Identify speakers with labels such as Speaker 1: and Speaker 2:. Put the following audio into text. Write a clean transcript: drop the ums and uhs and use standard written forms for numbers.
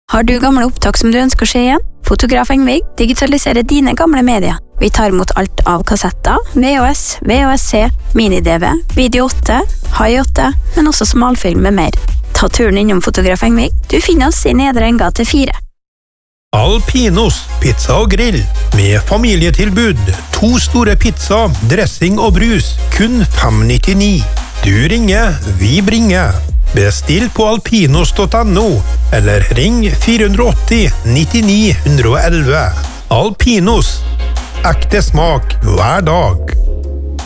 Speaker 1: Har du gamle opptak som du ønsker å se igjen? Fotograf Engvig digitaliserer dine gamle medier. Vi tar imot alt av kassetter, VHS, VHS-C, mini-DV, Video 8, High 8, men også smalfilm med mer. Ta turen innom Fotograf Engvig. Du finner oss i Nedre Engate 4.
Speaker 2: Alpinos, pizza og grill, med familietilbud. 2 store pizza, dressing og brus, kun 5,99. Du ringer, vi bringer. Bestill på alpinos.no, eller ring 480 99 111. Alpinos, ekte smak hver dag.